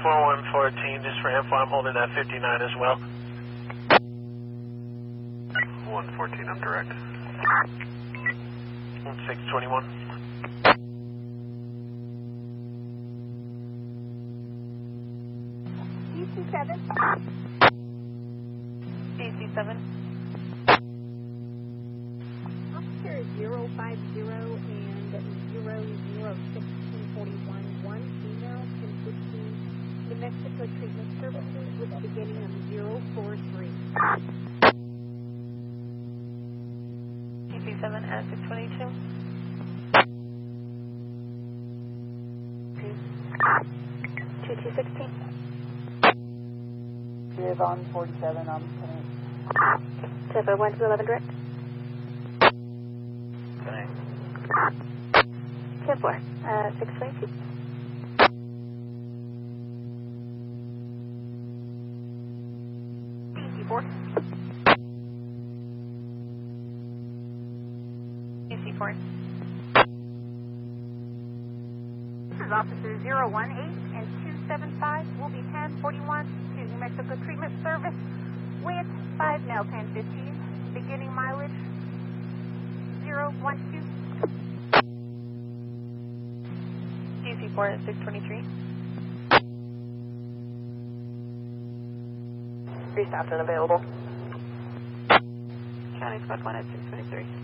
4114, just for info, I'm holding that 59 as well. 114, I'm direct. 621. DC7. DC7. Officer 050 and 00641, one female, consisting New Mexico Treatment Services with the beginning of 043. DC7 at 622. 2216. Live on 47, I'm coming. Tempo 1 to 11 direct. 10-4, 622. DC4. DC4. This is Officer 018 and 275 will be 1041 to New Mexico Treatment Service with 5 now 1015, beginning mileage 012. DC4 at 623. 3 stops unavailable. County Squad 1 at 623.